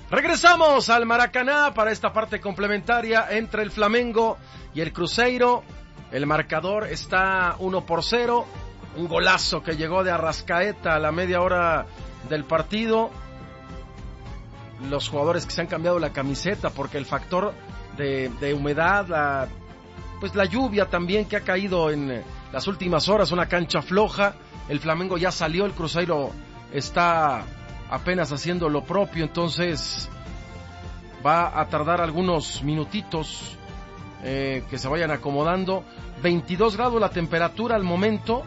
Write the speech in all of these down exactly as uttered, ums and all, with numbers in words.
Regresamos al Maracaná para esta parte complementaria entre el Flamengo y el Cruzeiro. El marcador está uno por cero. Un golazo que llegó de Arrascaeta a la media hora del partido. Los jugadores que se han cambiado la camiseta porque el factor de, de humedad, la, pues la lluvia también que ha caído en las últimas horas, una cancha floja. El Flamengo ya salió, el Cruzeiro está apenas haciendo lo propio, entonces va a tardar algunos minutitos eh, que se vayan acomodando. veintidós grados la temperatura al momento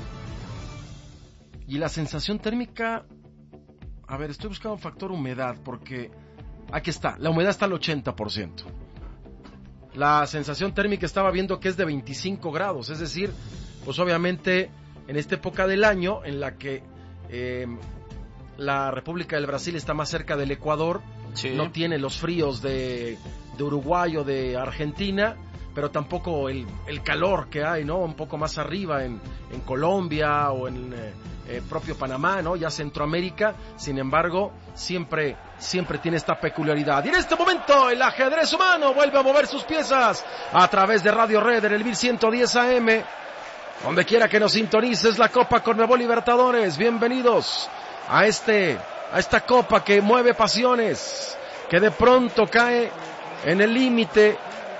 y la sensación térmica, a ver, estoy buscando factor humedad porque aquí está, la humedad está al ochenta por ciento. La sensación térmica estaba viendo que es de veinticinco grados, es decir, pues obviamente en esta época del año en la que eh, la República del Brasil está más cerca del Ecuador, sí. No tiene los fríos de, de Uruguay o de Argentina, pero tampoco el, el calor que hay, ¿no? Un poco más arriba en, en Colombia o en eh, eh, propio Panamá, ¿no? Ya Centroamérica, sin embargo, siempre, siempre tiene esta peculiaridad. Y en este momento el ajedrez humano vuelve a mover sus piezas a través de Radio Red en el mil ciento diez A M. Donde quiera que nos sintonices, la Copa Conmebol Libertadores. Bienvenidos a este, a esta copa que mueve pasiones, que de pronto cae en el límite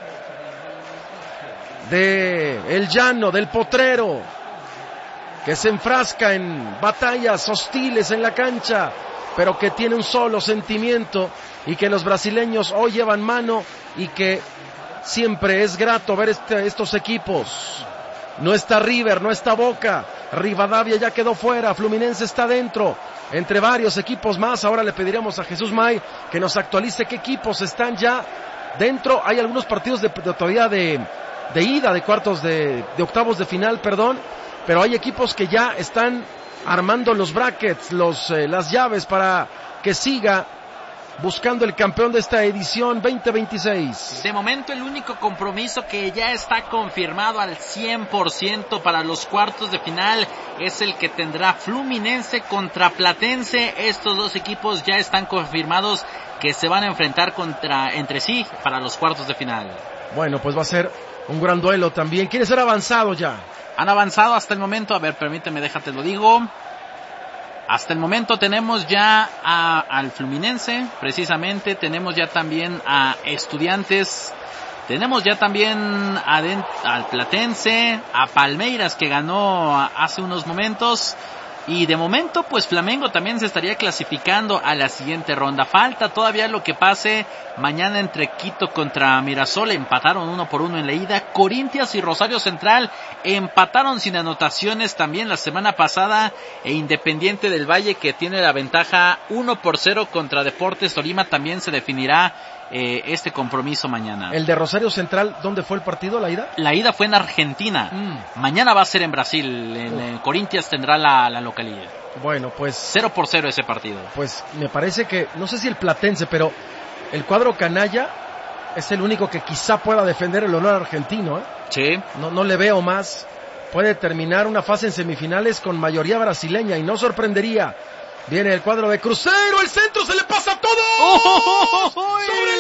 de el llano, del potrero, que se enfrasca en batallas hostiles en la cancha, pero que tiene un solo sentimiento y que los brasileños hoy llevan mano y que siempre es grato ver este, estos equipos. No está River, no está Boca, Rivadavia ya quedó fuera, Fluminense está dentro, entre varios equipos más. Ahora le pediremos a Jesús May que nos actualice qué equipos están ya dentro. Hay algunos partidos de, de todavía de, de ida, de cuartos de, de octavos de final, perdón, pero hay equipos que ya están armando los brackets, los, eh, las llaves para que siga buscando el campeón de esta edición veinte veintiséis. De momento el único compromiso que ya está confirmado al cien por ciento para los cuartos de final es el que tendrá Fluminense contra Platense. Estos dos equipos ya están confirmados que se van a enfrentar contra entre sí para los cuartos de final. Bueno, pues va a ser un gran duelo también. ¿Quiénes han avanzado ya? Han avanzado hasta el momento, a ver, permíteme, déjate lo digo. Hasta el momento tenemos ya a, al Fluminense, precisamente, tenemos ya también a Estudiantes, tenemos ya también a den, al Platense, a Palmeiras que ganó hace unos momentos, y de momento pues Flamengo también se estaría clasificando a la siguiente ronda. Falta todavía lo que pase mañana entre Quito contra Mirasol, empataron uno por uno en la ida. Corinthians y Rosario Central empataron sin anotaciones también la semana pasada, e Independiente del Valle, que tiene la ventaja uno por cero contra Deportes Tolima, también se definirá eh, este compromiso mañana. El de Rosario Central, ¿dónde fue el partido, la ida? La ida fue en Argentina, mm. mañana va a ser en Brasil, en, en Corinthians tendrá la, la localidad. Bueno, pues cero por cero ese partido. Pues me parece que, no sé si el Platense, pero el cuadro canalla es el único que quizá pueda defender el honor argentino, ¿eh? Sí. No, no le veo más. Puede terminar una fase en semifinales con mayoría brasileña y no sorprendería. Viene el cuadro de Cruzeiro, el centro se le pasa todo. ¡Oh, oh, oh, oh! ¡Sobre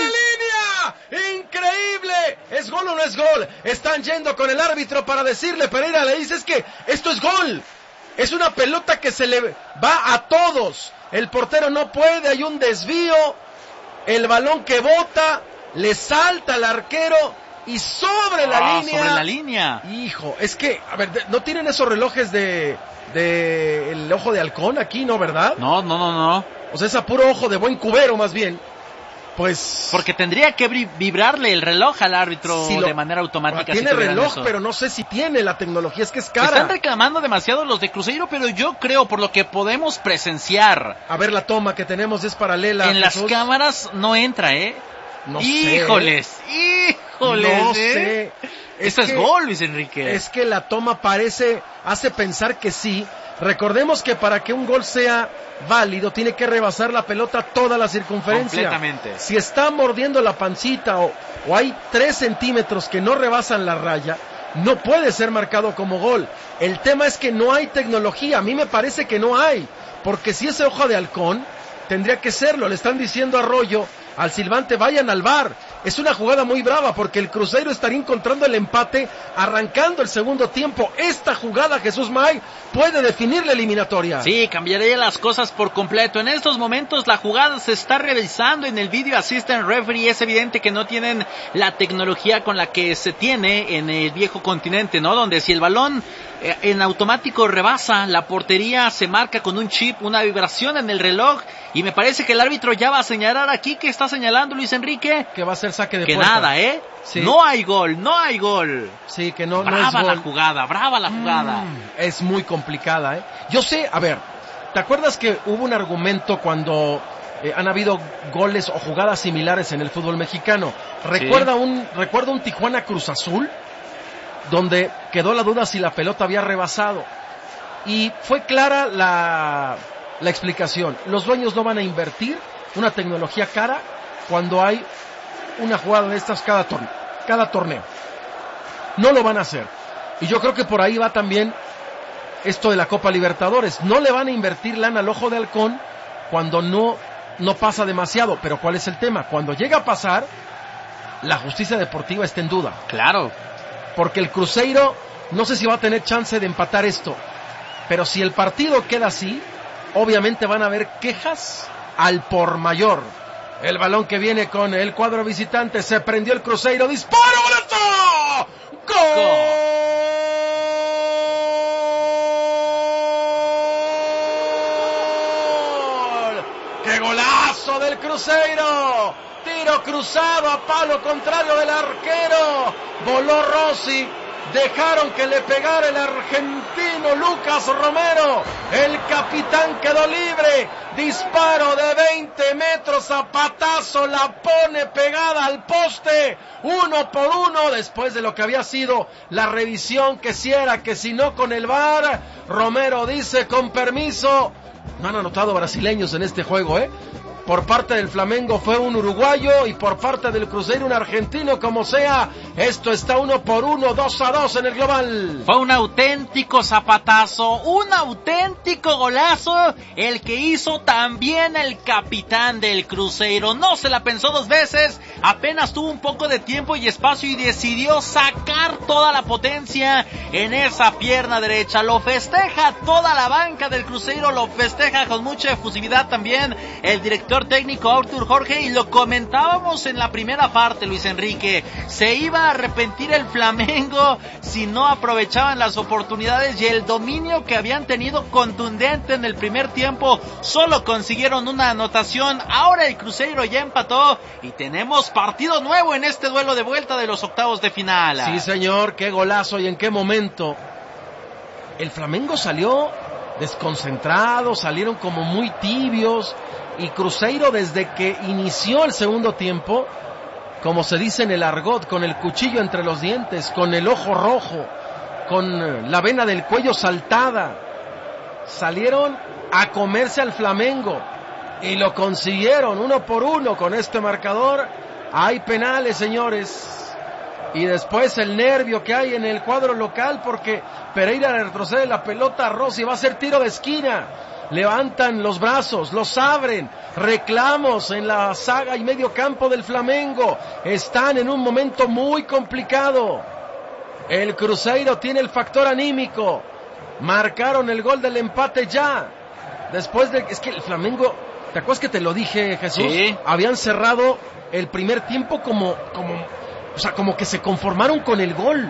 la línea! ¡Increíble! ¿Es gol o no es gol? Están yendo con el árbitro para decirle, Pereira le dice, es que esto es gol. Es una pelota que se le va a todos. El portero no puede, hay un desvío. El balón que bota, le salta al arquero y sobre la ah, línea. Sobre la línea. Hijo, es que, a ver, ¿no tienen esos relojes de, de el ojo de halcón aquí, no, verdad? No, no, no, no. O sea, es a puro ojo de buen cubero, más bien. Pues... Porque tendría que vibrarle el reloj al árbitro si lo, de manera automática. Tiene si reloj, eso. Pero no sé si tiene la tecnología, es que es cara. Están reclamando demasiado los de Cruzeiro, pero yo creo, por lo que podemos presenciar... A ver, la toma que tenemos es paralela. En Jesús. Las cámaras no entra, ¿eh? No híjoles, sé. híjoles, no ¿eh? sé. Esto es, es gol, Luis Enrique. Es que la toma parece, hace pensar que sí. Recordemos que para que un gol sea válido tiene que rebasar la pelota toda la circunferencia. Completamente. Si está mordiendo la pancita o, o hay tres centímetros que no rebasan la raya, no puede ser marcado como gol. El tema es que no hay tecnología. A mí me parece que no hay, porque si ese ojo de halcón tendría que serlo. Le están diciendo a Arroyo, al silbante, vayan al V A R. Es una jugada muy brava porque el Cruzeiro estaría encontrando el empate arrancando el segundo tiempo. Esta jugada, Jesús May, puede definir la eliminatoria. Sí, cambiaría las cosas por completo. En estos momentos la jugada se está revisando en el Video Assistant Referee. Es evidente que no tienen la tecnología con la que se tiene en el viejo continente, ¿no? Donde si el balón eh, en automático rebasa la portería, se marca con un chip, una vibración en el reloj, y me parece que el árbitro ya va a señalar aquí. ¿Qué está señalando Luis Enrique? Que va a ser saque de que puerta. nada, ¿eh? Sí. No hay gol, no hay gol. Sí, que no, brava no es gol. la jugada, brava la jugada. Mm, es muy complicada, ¿eh? Yo sé, a ver, ¿te acuerdas que hubo un argumento cuando eh, han habido goles o jugadas similares en el fútbol mexicano? Recuerda sí. un, recuerda un Tijuana Cruz Azul, donde quedó la duda si la pelota había rebasado. Y fue clara la, la explicación. Los dueños no van a invertir una tecnología cara cuando hay una jugada de estas cada torneo, cada torneo. No lo van a hacer. Y yo creo que por ahí va también esto de la Copa Libertadores. No le van a invertir lana al ojo de halcón cuando no, no pasa demasiado. Pero ¿cuál es el tema? Cuando llega a pasar, la justicia deportiva está en duda. Claro. Porque el Cruzeiro, no sé si va a tener chance de empatar esto. Pero si el partido queda así, obviamente van a haber quejas al por mayor. El balón que viene con el cuadro visitante, se prendió el Cruzeiro, disparo, golazo, ¡gol! ¡Qué golazo del Cruzeiro! Tiro cruzado a palo contrario del arquero, voló Rossi. Dejaron que le pegara el argentino Lucas Romero. El capitán quedó libre. Disparo de veinte metros a patazo. La pone pegada al poste. Uno por uno. Después de lo que había sido la revisión, que si era, que si no con el V A R. Romero dice con permiso. No han anotado brasileños en este juego, ¿eh? Por parte del Flamengo fue un uruguayo y por parte del Cruzeiro un argentino. Como sea, esto está uno por uno, dos a dos en el global. Fue un auténtico zapatazo, un auténtico golazo, el que hizo también el capitán del Cruzeiro. No se la pensó dos veces, apenas tuvo un poco de tiempo y espacio y decidió sacar toda la potencia en esa pierna derecha. Lo festeja toda la banca del Cruzeiro, lo festeja con mucha efusividad también el director técnico Artur Jorge, y lo comentábamos en la primera parte, Luis Enrique. Se iba a arrepentir el Flamengo si no aprovechaban las oportunidades y el dominio que habían tenido contundente en el primer tiempo. Solo consiguieron una anotación. Ahora el Cruzeiro ya empató y tenemos partido nuevo en este duelo de vuelta de los octavos de final. Sí, señor, qué golazo y en qué momento. El Flamengo salió desconcentrado, salieron como muy tibios. Y Cruzeiro, desde que inició el segundo tiempo, como se dice en el argot, con el cuchillo entre los dientes, con el ojo rojo, con la vena del cuello saltada, salieron a comerse al Flamengo y lo consiguieron uno por uno con este marcador. Hay penales, señores, y después el nervio que hay en el cuadro local porque Pereira retrocede la pelota a Rossi, va a ser tiro de esquina. Levantan los brazos, los abren, reclamos en la saga y medio campo del Flamengo. Están en un momento muy complicado. El Cruzeiro tiene el factor anímico. Marcaron el gol del empate ya. Después de... Es que el Flamengo... ¿Te acuerdas que te lo dije, Jesús? Sí. Habían cerrado el primer tiempo como... como o sea, como que se conformaron con el gol.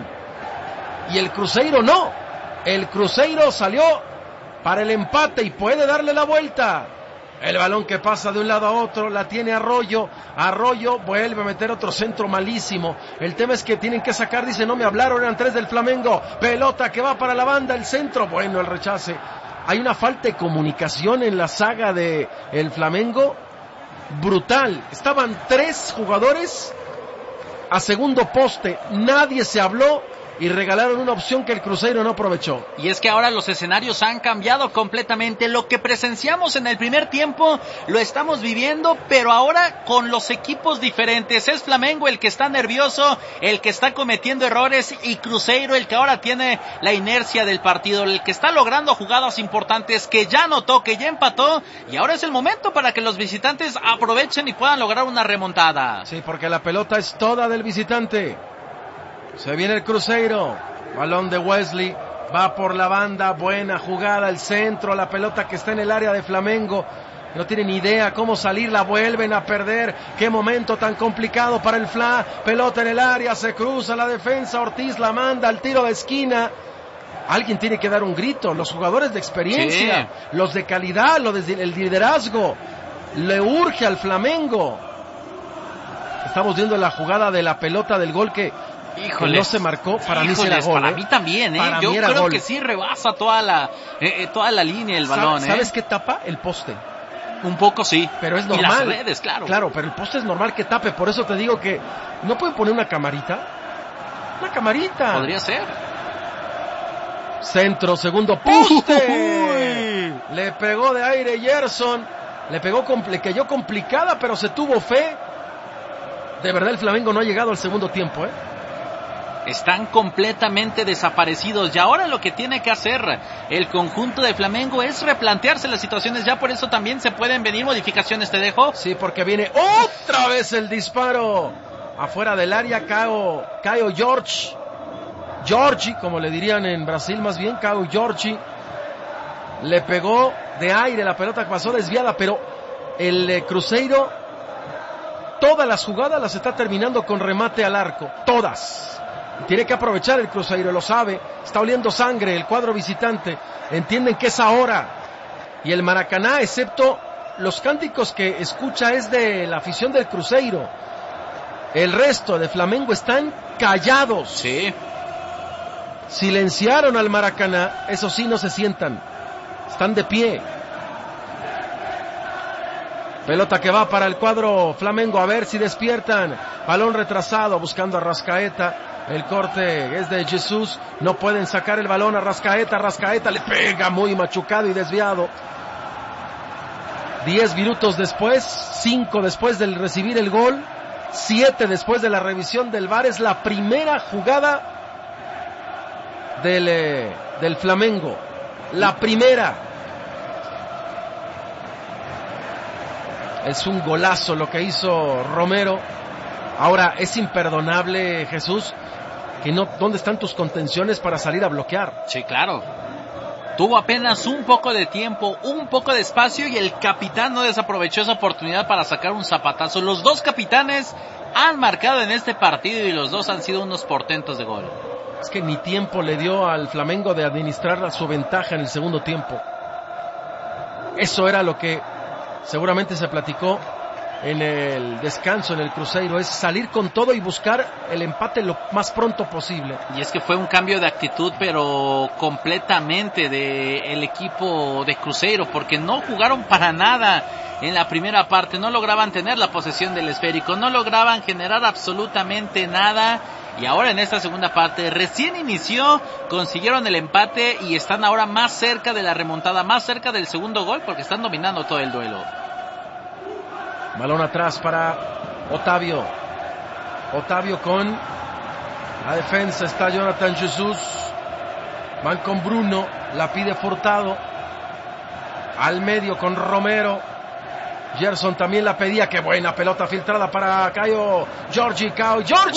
Y el Cruzeiro no. El Cruzeiro salió para el empate y puede darle la vuelta. El balón que pasa de un lado a otro, la tiene Arroyo. Arroyo vuelve a meter otro centro malísimo. El tema es que tienen que sacar, dice, no me hablaron, eran tres del Flamengo. Pelota que va para la banda, el centro. Bueno, el rechace. Hay una falta de comunicación en la saga de el Flamengo brutal. Estaban tres jugadores a segundo poste. Nadie se habló y regalaron una opción que el Cruzeiro no aprovechó. Y es que ahora los escenarios han cambiado completamente. Lo que presenciamos en el primer tiempo lo estamos viviendo, pero ahora con los equipos diferentes. Es Flamengo el que está nervioso, el que está cometiendo errores, y Cruzeiro el que ahora tiene la inercia del partido, el que está logrando jugadas importantes, que ya anotó, que ya empató, y ahora es el momento para que los visitantes aprovechen y puedan lograr una remontada. Sí, porque la pelota es toda del visitante. Se viene el Cruzeiro, balón de Wesley, va por la banda, buena jugada, el centro, la pelota que está en el área de Flamengo, no tienen idea cómo salir, la vuelven a perder, qué momento tan complicado para el Fla, pelota en el área, se cruza la defensa, Ortiz la manda al tiro de esquina. Alguien tiene que dar un grito, los jugadores de experiencia, sí, los de calidad, los de, el liderazgo, le urge al Flamengo. Estamos viendo la jugada de la pelota del gol que Híjoles, que no se marcó, para híjoles, mí será gol. Para ¿eh? mí también, ¿eh? Para Yo mí era creo gol. que sí rebasa toda la eh, eh, toda la línea el balón, ¿Sabes, ¿eh? ¿Sabes qué tapa? El poste. Un poco sí. Pero es normal. Y las redes, claro. Claro, pero el poste es normal que tape, por eso te digo que no pueden poner una camarita. Una camarita. Podría ser. Centro, segundo poste. Uy. Le pegó de aire Gerson. Le pegó, le cayó complicada, pero se tuvo fe. De verdad el Flamengo no ha llegado al segundo tiempo, ¿eh? Están completamente desaparecidos y ahora lo que tiene que hacer el conjunto de Flamengo es replantearse las situaciones. Ya por eso también se pueden venir modificaciones, te dejo. Sí, porque viene otra vez el disparo afuera del área. Caio, Caio Jorge Jorge, como le dirían en Brasil más bien, Caio Jorge le pegó de aire, la pelota pasó desviada, pero el eh, Cruzeiro todas las jugadas las está terminando con remate al arco, todas. Tiene que aprovechar el Cruzeiro, lo sabe, está oliendo sangre el cuadro visitante, entienden que es ahora. Y el Maracaná, excepto los cánticos que escucha, es de la afición del Cruzeiro. El resto de Flamengo están callados. Sí. Silenciaron al Maracaná, eso sí, no se sientan, están de pie. Pelota que va para el cuadro Flamengo, a ver si despiertan. Balón retrasado, buscando a Rascaeta. El corte es de Jesús, no pueden sacar el balón a Rascaeta, Rascaeta le pega muy machucado y desviado. Diez minutos después, cinco después del recibir el gol, siete después de la revisión del V A R, es la primera jugada del, eh, del Flamengo, la primera. Es un golazo lo que hizo Romero. Ahora es imperdonable, Jesús, que no, ¿dónde están tus contenciones para salir a bloquear? Sí, claro. Tuvo apenas un poco de tiempo, un poco de espacio y el capitán no desaprovechó esa oportunidad para sacar un zapatazo. Los dos capitanes han marcado en este partido y los dos han sido unos portentos de gol. Es que ni tiempo le dio al Flamengo de administrar su ventaja en el segundo tiempo. Eso era lo que seguramente se platicó en el descanso en el Cruzeiro, es salir con todo y buscar el empate lo más pronto posible. Y es que fue un cambio de actitud, pero completamente del equipo de Cruzeiro, porque no jugaron para nada en la primera parte, no lograban tener la posesión del esférico, no lograban generar absolutamente nada, y ahora en esta segunda parte recién inició, consiguieron el empate y están ahora más cerca de la remontada, más cerca del segundo gol, porque están dominando todo el duelo. Balón atrás para Otavio. Otavio con la defensa. Está Jonathan Jesús. Van con Bruno. La pide Furtado. Al medio con Romero. Gerson también la pedía. Qué buena pelota filtrada para Caio Jorge. Caio Jorge.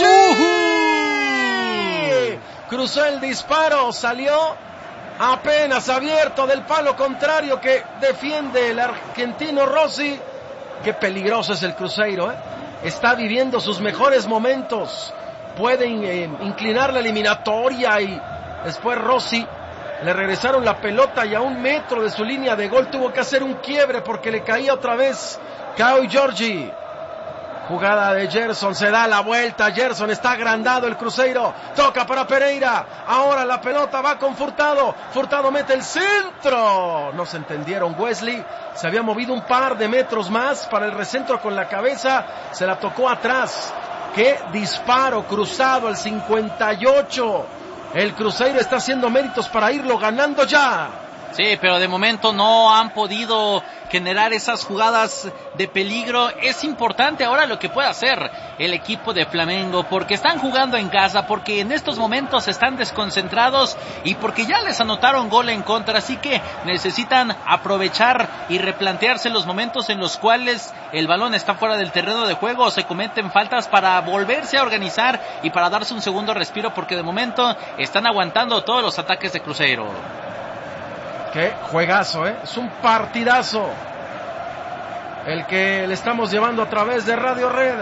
Uh-huh. Cruzó el disparo. Salió apenas abierto del palo contrario que defiende el argentino Rossi. Qué peligroso es el Cruzeiro, ¿eh? Está viviendo sus mejores momentos. Pueden eh, inclinar la eliminatoria y después Rossi le regresaron la pelota y a un metro de su línea de gol tuvo que hacer un quiebre porque le caía otra vez Caio Jorge. Jugada de Gerson, se da la vuelta, Gerson está agrandado el Cruzeiro, toca para Pereira, ahora la pelota va con Furtado, Furtado mete el centro, no se entendieron, Wesley se había movido un par de metros más para el recentro con la cabeza, se la tocó atrás, qué disparo cruzado al cincuenta y ocho, El Cruzeiro está haciendo méritos para irlo ganando ya. Sí, pero de momento no han podido generar esas jugadas de peligro. Es importante ahora lo que puede hacer el equipo de Flamengo, porque están jugando en casa, porque en estos momentos están desconcentrados y porque ya les anotaron gol en contra, así que necesitan aprovechar y replantearse los momentos en los cuales el balón está fuera del terreno de juego o se cometen faltas para volverse a organizar y para darse un segundo respiro, porque de momento están aguantando todos los ataques de Cruzeiro. Qué juegazo, ¿eh? Es un partidazo el que le estamos llevando a través de Radio Red.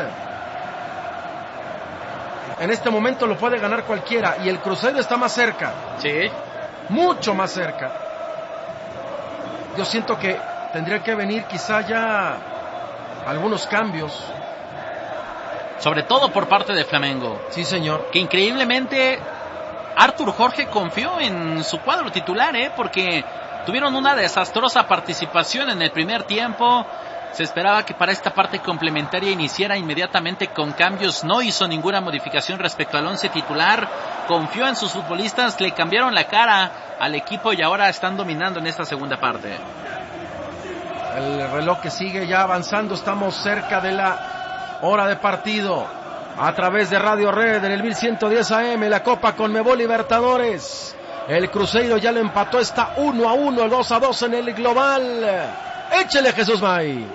En este momento lo puede ganar cualquiera y el Cruzeiro está más cerca. Sí. Mucho más cerca. Yo siento que tendría que venir quizá ya algunos cambios. Sobre todo por parte de Flamengo. Sí, señor. Que increíblemente Artur Jorge confió en su cuadro titular, ¿eh? Porque tuvieron una desastrosa participación en el primer tiempo. Se esperaba que para esta parte complementaria iniciara inmediatamente con cambios. No hizo ninguna modificación respecto al once titular. Confió en sus futbolistas, le cambiaron la cara al equipo y ahora están dominando en esta segunda parte. El reloj que sigue ya avanzando. Estamos cerca de la hora de partido. A través de Radio Red en el mil ciento diez A M, la Copa Conmebol Libertadores. El Cruzeiro ya lo empató, está uno a uno, dos a dos en el global. Échele, Jesús May.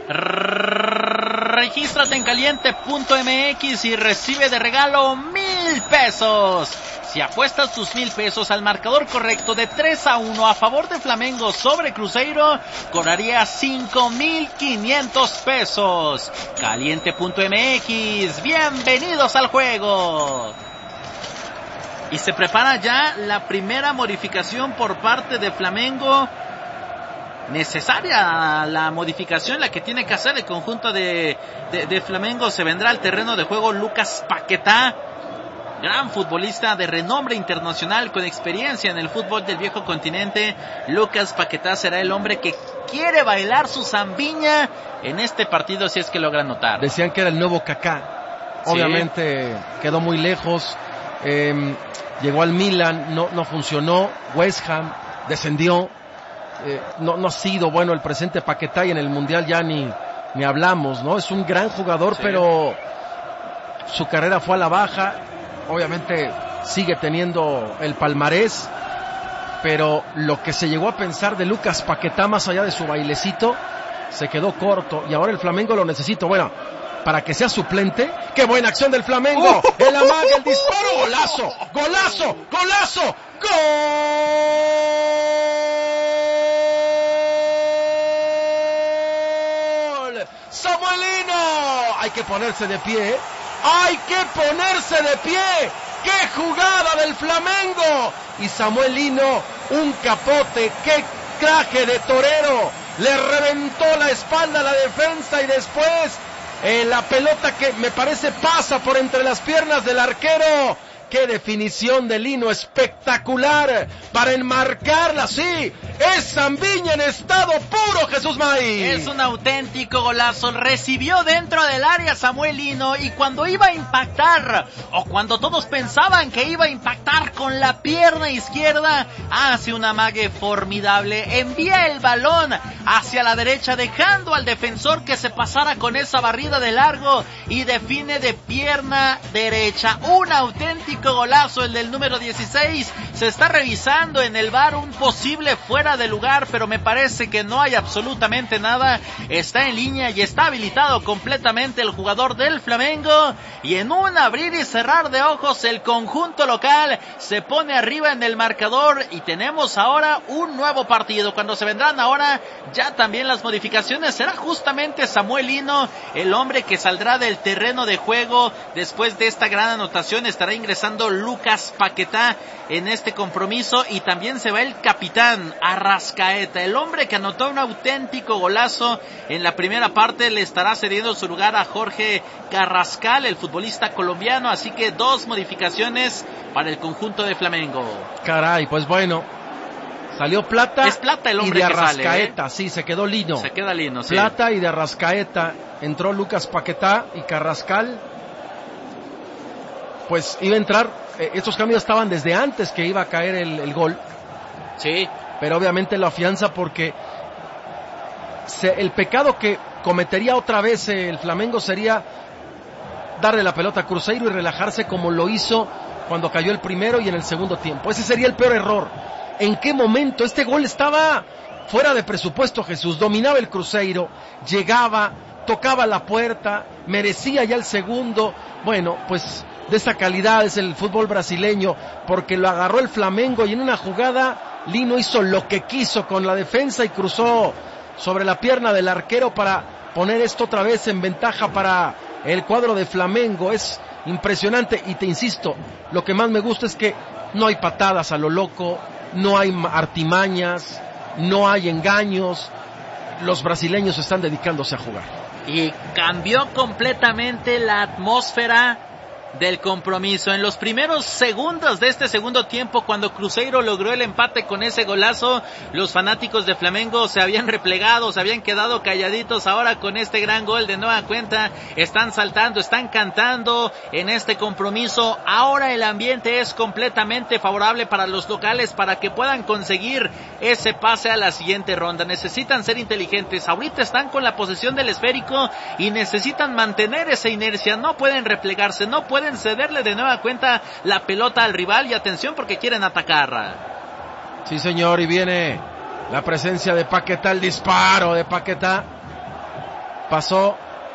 Regístrate en caliente punto m x y recibe de regalo mil pesos. Si apuestas tus mil pesos al marcador correcto de tres a uno a favor de Flamengo sobre Cruzeiro, cobrarías cinco mil quinientos pesos. caliente punto m x, bienvenidos al juego. Y se prepara ya la primera modificación por parte de Flamengo. Necesaria la modificación, la que tiene que hacer el conjunto de, de, de Flamengo. Se vendrá al terreno de juego Lucas Paquetá, gran futbolista de renombre internacional con experiencia en el fútbol del viejo continente. Lucas Paquetá será el hombre que quiere bailar su zambiña en este partido si es que logra anotar. Decían que era el nuevo Kaká. Obviamente sí. Quedó muy lejos. Eh, llegó al Milan, no, no funcionó. West Ham descendió. Eh, no, no ha sido bueno el presente Paquetá y en el Mundial ya ni, ni hablamos, ¿no? Es un gran jugador, sí. Pero su carrera fue a la baja. Obviamente sigue teniendo el palmarés, pero lo que se llegó a pensar de Lucas Paquetá más allá de su bailecito se quedó corto y ahora el Flamengo lo necesita. Bueno, para que sea suplente. ¡Qué buena acción del Flamengo! Uh, el amague, el disparo, golazo, golazo, golazo, gol. Samuelino, hay que ponerse de pie, hay que ponerse de pie. ¡Qué jugada del Flamengo! Y Samuelino, un capote, qué traje de torero, le reventó la espalda a la defensa y después eh, la pelota que me parece pasa por entre las piernas del arquero. ¡Qué definición de Lino! Espectacular para enmarcarla, sí. Es Zambiña en estado puro, Jesús May. Es un auténtico golazo. Recibió dentro del área Samuel Lino y cuando iba a impactar, o cuando todos pensaban que iba a impactar con la pierna izquierda, hace un amague formidable. Envía el balón hacia la derecha, dejando al defensor que se pasara con esa barrida de largo y define de pierna derecha. Un auténtico golazo el del número dieciséis. Se está revisando en el V A R un posible fuera de lugar, pero me parece que no hay absolutamente nada. Está en línea y está habilitado completamente el jugador del Flamengo, y en un abrir y cerrar de ojos el conjunto local se pone arriba en el marcador y tenemos ahora un nuevo partido. Cuando se vendrán ahora ya también las modificaciones, será justamente Samuel Lino el hombre que saldrá del terreno de juego después de esta gran anotación. Estará ingresando Lucas Paquetá en este compromiso y también se va el capitán Arrascaeta, el hombre que anotó un auténtico golazo en la primera parte. Le estará cediendo su lugar a Jorge Carrascal, el futbolista colombiano, así que dos modificaciones para el conjunto de Flamengo. Caray, pues bueno, salió Plata, es Plata el hombre y de que Arrascaeta, sale, ¿eh? Sí, se quedó Lino. Se queda Lino, sí. Plata y de Arrascaeta, entró Lucas Paquetá y Carrascal. Pues iba a entrar eh, estos cambios estaban desde antes que iba a caer el, el gol. Sí. Pero obviamente lo afianza porque se, el pecado que cometería otra vez el Flamengo sería darle la pelota a Cruzeiro y relajarse como lo hizo cuando cayó el primero y en el segundo tiempo. Ese sería el peor error. ¿En qué momento? Este gol estaba fuera de presupuesto, Jesús. Dominaba el Cruzeiro, llegaba, tocaba la puerta, merecía ya el segundo. Bueno, pues de esa calidad es el fútbol brasileño, porque lo agarró el Flamengo y en una jugada Lino hizo lo que quiso con la defensa y cruzó sobre la pierna del arquero para poner esto otra vez en ventaja para el cuadro de Flamengo. Es impresionante y te insisto, lo que más me gusta es que no hay patadas a lo loco, no hay artimañas, no hay engaños. Los brasileños están dedicándose a jugar. Y cambió completamente la atmósfera del compromiso. En los primeros segundos de este segundo tiempo, cuando Cruzeiro logró el empate con ese golazo, los fanáticos de Flamengo se habían replegado, se habían quedado calladitos. Ahora con este gran gol de nueva cuenta están saltando, están cantando en este compromiso. Ahora el ambiente es completamente favorable para los locales para que puedan conseguir ese pase a la siguiente ronda. Necesitan ser inteligentes. Ahorita están con la posesión del esférico y necesitan mantener esa inercia. No pueden replegarse, no pueden pueden cederle de nueva cuenta la pelota al rival, y atención porque quieren atacar. Sí, señor, y viene la presencia de Paquetá, el disparo de Paquetá pasó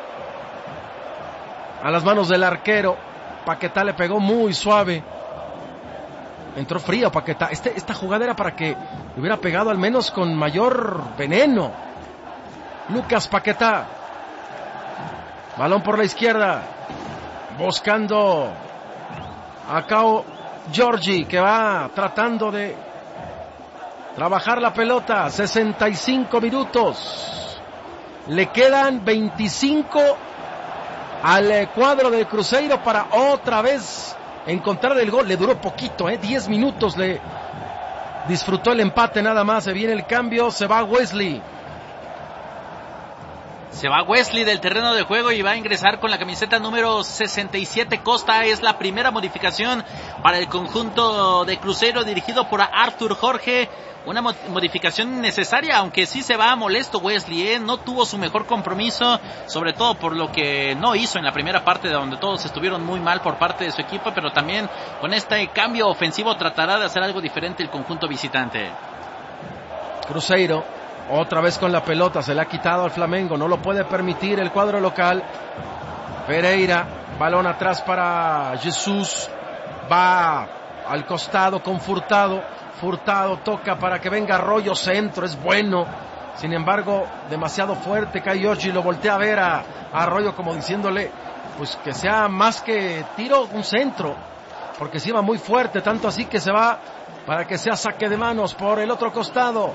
a las manos del arquero. Paquetá le pegó muy suave, entró frío Paquetá. Este, esta jugada era para que hubiera pegado al menos con mayor veneno. Lucas Paquetá, balón por la izquierda, buscando a Cao Giorgi, que va tratando de trabajar la pelota. Sesenta y cinco minutos, le quedan veinticinco al cuadro del Cruzeiro para otra vez encontrar el gol. Le duró poquito, eh, diez minutos le disfrutó el empate nada más. Se viene el cambio, se va Wesley. Se va Wesley del terreno de juego y va a ingresar con la camiseta número sesenta y siete Costa. Es la primera modificación para el conjunto de Cruzeiro dirigido por Arthur Jorge. Una modificación necesaria, aunque sí se va molesto Wesley, ¿eh? No tuvo su mejor compromiso, sobre todo por lo que no hizo en la primera parte, de donde todos estuvieron muy mal por parte de su equipo, pero también con este cambio ofensivo tratará de hacer algo diferente el conjunto visitante. Cruzeiro otra vez con la pelota, se le ha quitado al Flamengo, no lo puede permitir el cuadro local. Pereira, balón atrás para Jesús, va al costado con Furtado, Furtado toca para que venga Arroyo, centro, es bueno, sin embargo demasiado fuerte, Cao Giorgi lo voltea a ver a, a Arroyo como diciéndole pues que sea más que tiro, un centro, porque se iba muy fuerte, tanto así que se va para que sea saque de manos por el otro costado.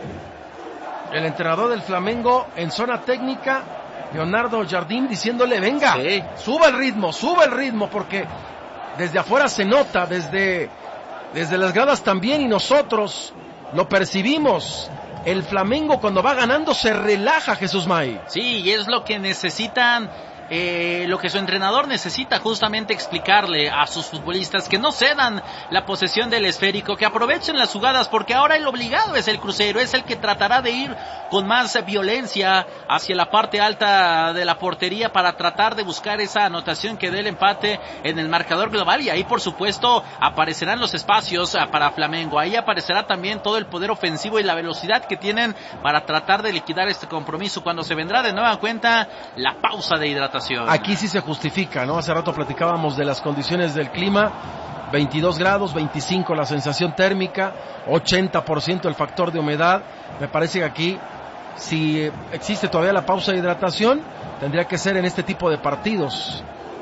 El entrenador del Flamengo en zona técnica, Leonardo Jardim, diciéndole venga, sí, suba el ritmo, suba el ritmo, porque desde afuera se nota, desde, desde las gradas también, y nosotros lo percibimos. El Flamengo cuando va ganando se relaja, Jesús May. Sí, y es lo que necesitan, eh, lo que su entrenador necesita, justamente explicarle a sus futbolistas que no cedan la posesión del esférico, que aprovechen las jugadas, porque ahora el obligado es el Cruzeiro, es el que tratará de ir con más violencia hacia la parte alta de la portería para tratar de buscar esa anotación que dé el empate en el marcador global, y ahí por supuesto aparecerán los espacios para Flamengo, ahí aparecerá también todo el poder ofensivo y la velocidad que tienen para tratar de liquidar este compromiso, cuando se vendrá de nueva cuenta la pausa de hidratación. Aquí sí se justifica, ¿no? Hace rato platicábamos de las condiciones del clima, veintidós grados, veinticinco la sensación térmica, ochenta por ciento el factor de humedad. Me parece que aquí, si existe todavía la pausa de hidratación, tendría que ser en este tipo de partidos.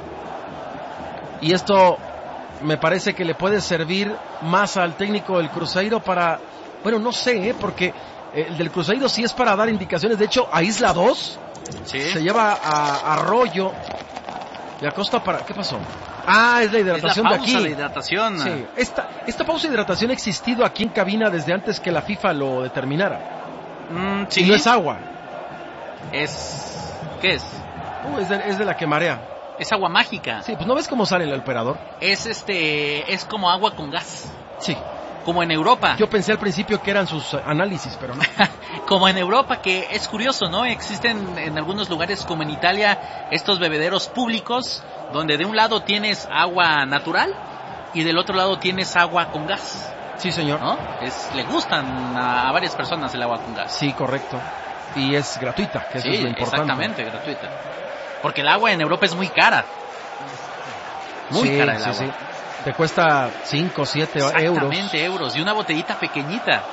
Y esto me parece que le puede servir más al técnico del Cruzeiro para, bueno, no sé, ¿eh? Porque el del Cruzeiro sí es para dar indicaciones. De hecho, a Isla dos ¿sí? Se lleva a Arroyo y Acosta para... ¿Qué pasó? Ah, es la hidratación es la de aquí. La hidratación. Sí. Esta, esta pausa de hidratación ha existido aquí en cabina desde antes que la FIFA lo determinara. Mm, sí. Y no es agua. Es... ¿Qué es? Uh, es, de, es de la que marea. Es agua mágica. Sí, pues ¿no ves cómo sale el operador? Es este, es como agua con gas. Sí. Como en Europa. Yo pensé al principio que eran sus análisis, pero no. Como en Europa, que es curioso, ¿no? Existen en algunos lugares como en Italia estos bebederos públicos donde de un lado tienes agua natural y del otro lado tienes agua con gas. Sí, señor. ¿No? Es, le gustan a, a varias personas el agua con gas. Sí, correcto. Y es gratuita, que eso sí, es lo importante. Exactamente, gratuita. Porque el agua en Europa es muy cara. Muy sí, cara el sí, agua. Sí. Te cuesta cinco, siete euros. Exactamente, euros. Y una botellita pequeñita.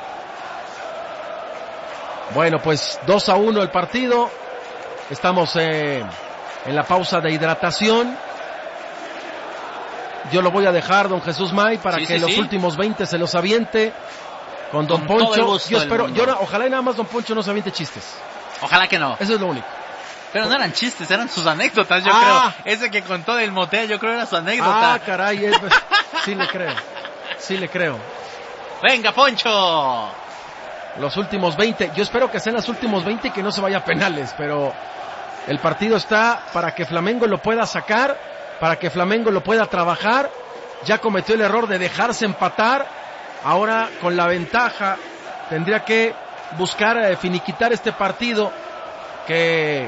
Bueno, pues dos a uno el partido. Estamos eh, en la pausa de hidratación. Yo lo voy a dejar, don Jesús May, para sí, que sí, los sí. últimos veinte se los aviente con don con Poncho. Yo espero, yo no, ojalá y nada más don Poncho no se aviente chistes. Ojalá que no. Eso es lo único. Pero no eran chistes, eran sus anécdotas, yo ah. creo. Ese que contó del motel, yo creo era su anécdota. Ah, caray, es, sí le creo. Sí le creo. Venga, Poncho. Los últimos veinte. Yo espero que sean los últimos veinte y que no se vaya a penales, pero el partido está para que Flamengo lo pueda sacar, para que Flamengo lo pueda trabajar. Ya cometió el error de dejarse empatar. Ahora, con la ventaja, tendría que buscar eh, finiquitar este partido que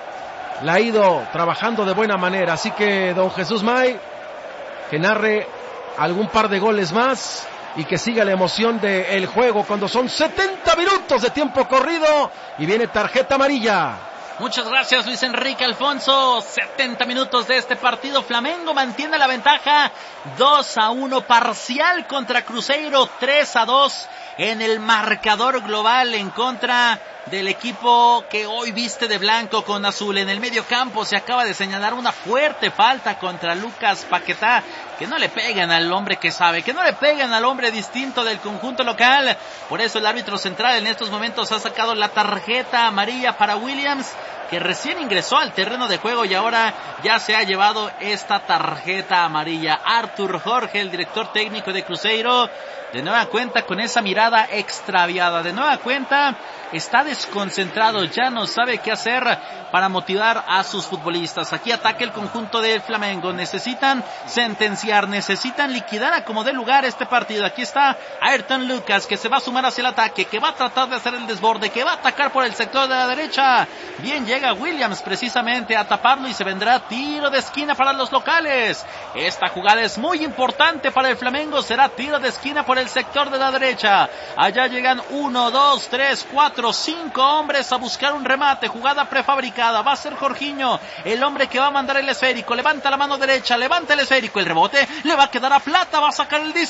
la ha ido trabajando de buena manera. Así que don Jesús May, que narre algún par de goles más y que siga la emoción del juego cuando son setenta minutos de tiempo corrido y viene tarjeta amarilla. Muchas gracias, Luis Enrique Alfonso. setenta minutos de este partido. Flamengo mantiene la ventaja. dos a uno parcial contra Cruzeiro. tres a dos en el marcador global en contra del equipo que hoy viste de blanco con azul. En el medio campo se acaba de señalar una fuerte falta contra Lucas Paquetá. Que no le pegan al hombre que sabe, que no le pegan al hombre distinto del conjunto local. Por eso el árbitro central en estos momentos ha sacado la tarjeta amarilla para Williams, que recién ingresó al terreno de juego y ahora ya se ha llevado esta tarjeta amarilla. Artur Jorge, el director técnico de Cruzeiro, de nueva cuenta con esa mirada extraviada, de nueva cuenta está desconcentrado, ya no sabe qué hacer para motivar a sus futbolistas. Aquí ataca el conjunto del Flamengo, necesitan sentenciar, necesitan liquidar a como dé lugar este partido. Aquí está Ayrton Lucas, que se va a sumar hacia el ataque, que va a tratar de hacer el desborde, que va a atacar por el sector de la derecha. Bien llega Williams precisamente a taparlo y se vendrá tiro de esquina para los locales. Esta jugada es muy importante para el Flamengo, será tiro de esquina por el sector de la derecha. Allá llegan uno, dos, tres, cuatro, cinco hombres a buscar un remate, jugada prefabricada. Va a ser Jorginho, el hombre que va a mandar el esférico. Levanta la mano derecha, levanta el esférico, el rebote le va a quedar a Plata, va a sacar el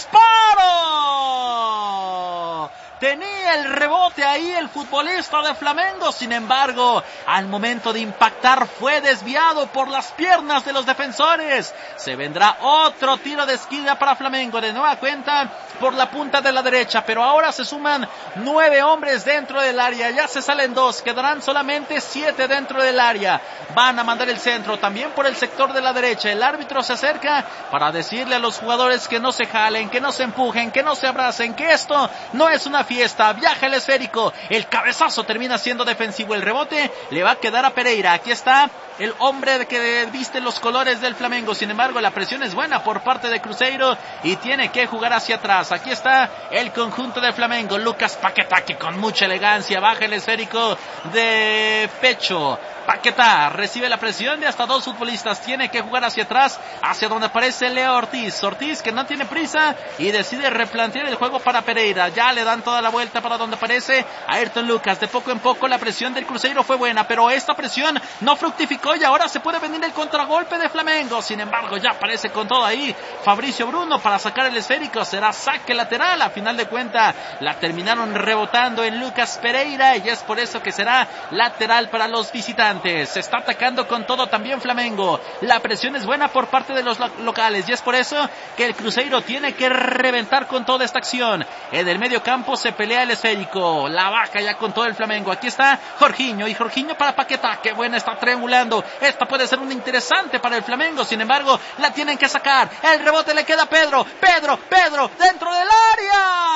disparo. Tenía el rebote ahí el futbolista de Flamengo, sin embargo, al momento de impactar fue desviado por las piernas de los defensores. Se vendrá otro tiro de esquina para Flamengo, de nueva cuenta por la punta de la derecha, pero ahora se suman nueve hombres dentro del área, ya se salen dos, quedarán solamente siete dentro del área. Van a mandar el centro también por el sector de la derecha. El árbitro se acerca para decirle a los jugadores que no se jalen, que no se empujen, que no se abracen, que esto no es una fiesta. Viaja el esférico, el cabezazo termina siendo defensivo, el rebote le va a quedar a Pereira. Aquí está el hombre que viste los colores del Flamengo, sin embargo la presión es buena por parte de Cruzeiro y tiene que jugar hacia atrás. Aquí está el conjunto de Flamengo, Lucas Paquetá, que con mucha elegancia baja el esférico de pecho. Paquetá recibe la presión de hasta dos futbolistas, tiene que jugar hacia atrás, hacia donde aparece Leo Ortiz. Ortiz, que no tiene prisa y decide replantear el juego para Pereira. Ya le dan toda la vuelta para donde aparece Ayrton Lucas. De poco en poco la presión del Cruzeiro fue buena, pero esta presión no fructificó y ahora se puede venir el contragolpe de Flamengo. Sin embargo, ya aparece con todo ahí Fabricio Bruno para sacar el esférico. Será saque lateral. A final de cuentas la terminaron rebotando en Lucas Pereira y es por eso que será lateral para los visitantes. Se está atacando con todo también Flamengo. La presión es buena por parte de los locales y es por eso que el Cruzeiro tiene que reventar con toda esta acción. En el medio campo se pelea el esférico, la baja ya con todo el Flamengo. Aquí está Jorginho y Jorginho para Paquetá, que buena, está triangulando. Esta puede ser una interesante para el Flamengo, sin embargo la tienen que sacar. El rebote le queda a Pedro, Pedro, Pedro dentro del área.